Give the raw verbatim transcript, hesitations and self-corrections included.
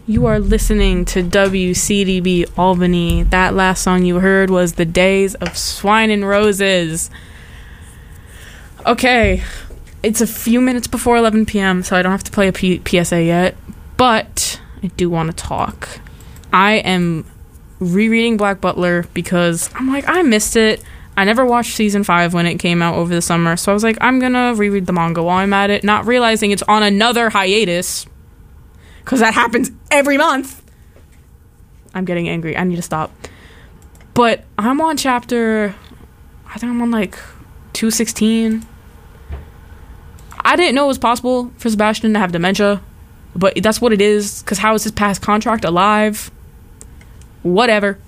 You are listening to W C D B Albany. That last song you heard was The Days of Swine and Roses. Okay, it's a few minutes before eleven p.m., so I don't have to play a P- PSA yet, but I do want to talk. I am rereading Black Butler because I'm like, I missed it. I never watched season five when it came out over the summer, so I was like, I'm gonna reread the manga while I'm at it, not realizing it's on another hiatus, because that happens every month. I'm getting angry. I need to stop. But I'm on chapter, I think I'm on like two sixteen. I didn't know it was possible for Sebastian to have dementia, but that's what it is, because how is his past contract alive? Whatever.